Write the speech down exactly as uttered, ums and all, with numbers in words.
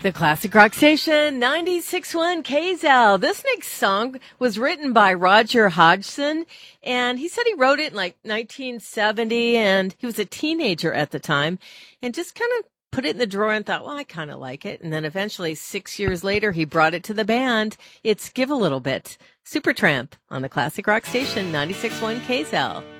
The Classic Rock Station, ninety-six point one K Z L. This next song was written by Roger Hodgson, and he said he wrote it in like nineteen seventy, and he was a teenager at the time, and just kind of put it in the drawer and thought, well, I kind of like it. And then eventually, six years later, he brought it to the band. It's Give a Little Bit. Supertramp on the Classic Rock Station, ninety-six point one K Z L.